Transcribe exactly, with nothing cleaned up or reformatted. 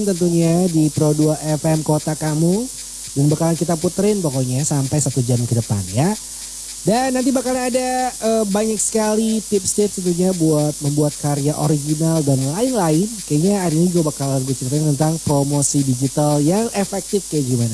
tentunya di Pro dua F M Kota Kamu. Dan bakalan kita puterin pokoknya sampai satu jam ke depan ya. Dan nanti bakal ada uh, banyak sekali tips-tips tentunya buat membuat karya original dan lain-lain. Kayaknya hari ini gue bakalan gue ceritain tentang promosi digital yang efektif kayak gimana.